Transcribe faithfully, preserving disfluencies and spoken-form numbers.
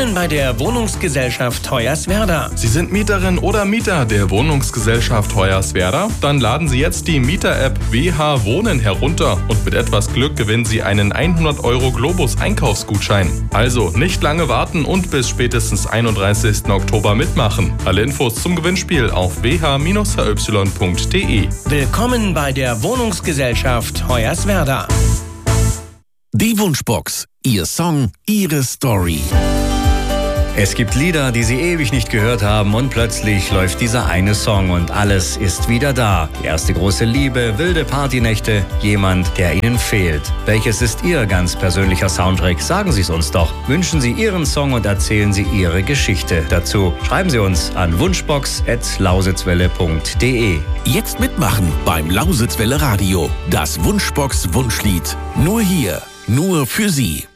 Willkommen bei der Wohnungsgesellschaft Hoyerswerda. Sie sind Mieterin oder Mieter der Wohnungsgesellschaft Hoyerswerda? Dann laden Sie jetzt die Mieter-App W H Wohnen herunter und mit etwas Glück gewinnen Sie einen hundert Euro Globus Einkaufsgutschein. Also nicht lange warten und bis spätestens einunddreißigsten Oktober mitmachen. Alle Infos zum Gewinnspiel auf w h Bindestrich h y punkt d e. Willkommen bei der Wohnungsgesellschaft Hoyerswerda. Die Wunschbox. Ihr Song, Ihre Story. Es gibt Lieder, die Sie ewig nicht gehört haben und plötzlich läuft dieser eine Song und alles ist wieder da. Die erste große Liebe, wilde Partynächte, jemand, der Ihnen fehlt. Welches ist Ihr ganz persönlicher Soundtrack? Sagen Sie es uns doch. Wünschen Sie Ihren Song und erzählen Sie Ihre Geschichte dazu. Schreiben Sie uns an wunschbox at lausitzwelle punkt d e. Jetzt mitmachen beim Lausitzwelle Radio. Das Wunschbox Wunschlied. Nur hier, nur für Sie.